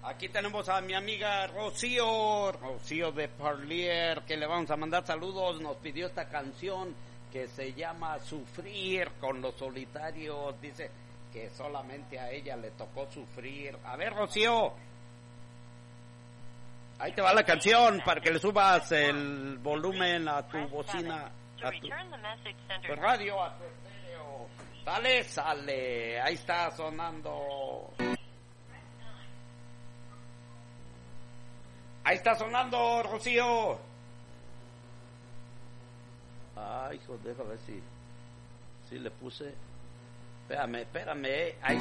Aquí tenemos a mi amiga Rocío de Parlier, que le vamos a mandar saludos. Nos pidió esta canción que se llama Sufrir con los Solitarios. Dice que solamente a ella le tocó sufrir. A ver, Rocío, ahí te va la canción para que le subas el volumen a tu bocina, a tu radio, a tu estéreo. Sale, ahí está sonando. Ahí está sonando, Rocío. Ay, hijo, déjame ver si le puse. Espérame. Ahí